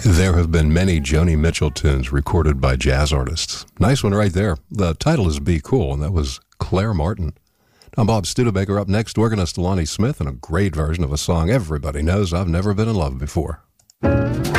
There have been many Joni Mitchell tunes recorded by jazz artists. Nice one right there. The title is Be Cool, and that was Claire Martin. I'm Bob Studebaker. Up next, organist Lonnie Smith and a great version of a song everybody knows, I've Never Been in Love Before.